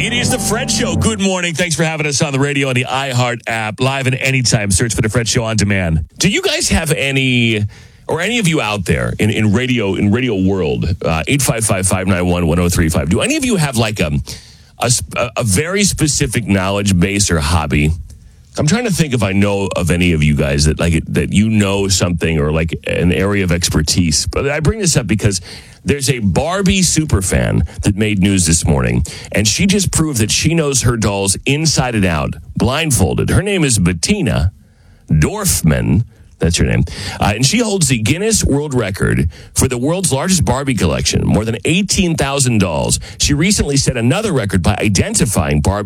It is the Fred Show. Good morning. Thanks for having us on the radio and the iHeart app. Live and anytime. Search for the Fred Show on demand. Do you guys have any, or any of you out there in radio world, 855-591-1035, do any of you have like a very specific knowledge base or hobby? I'm trying to think if I know of any of you guys that you know something or like an area of expertise. But I bring this up because there's a Barbie superfan that made news this morning, and she just proved that she knows her dolls inside and out, blindfolded. Her name is Bettina Dorfman. That's her name. And she holds the Guinness World Record for the world's largest Barbie collection, more than 18,000 dolls. She recently set another record by identifying Barbie